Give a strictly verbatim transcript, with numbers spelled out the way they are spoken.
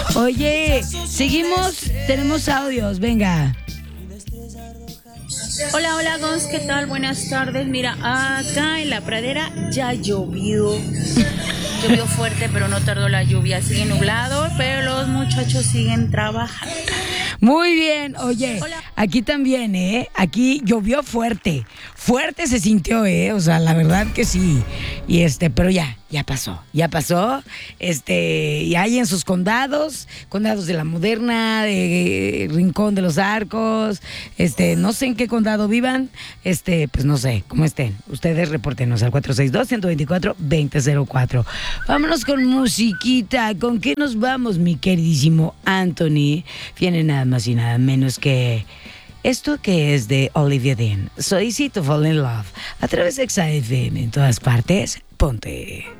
Oye, seguimos, tenemos audios, venga. Hola, hola, Gonz, ¿qué tal? Buenas tardes. Mira, acá en la pradera ya llovió. Llovió fuerte, pero no tardó la lluvia. Sigue nublado, pero los muchachos siguen trabajando. Muy bien, oye, Hola. aquí también, ¿eh? Aquí llovió fuerte, fuerte se sintió, ¿eh? O sea, la verdad que sí. Y este, pero ya, ya pasó, ya pasó. Este, y hay en sus condados, condados de La Moderna, de Rincón de los Arcos, este, no sé en qué condado vivan, este, pues no sé, cómo estén. Ustedes repórtenos al cuatro seis dos, uno dos cuatro, dos cero cero cuatro. Vámonos con musiquita. ¿Con qué nos vamos, mi queridísimo Anthony? Viene nada más y nada menos que esto que es de Olivia Dean. So Easy to Fall in Love. A través de X A F M en todas partes. Ponte.